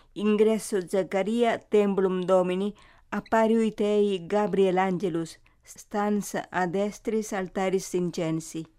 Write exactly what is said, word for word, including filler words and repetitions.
ingresso Zaccaria templum Domini, appariuit ei Gabriel Angelus, stans ad estris altaris incensi.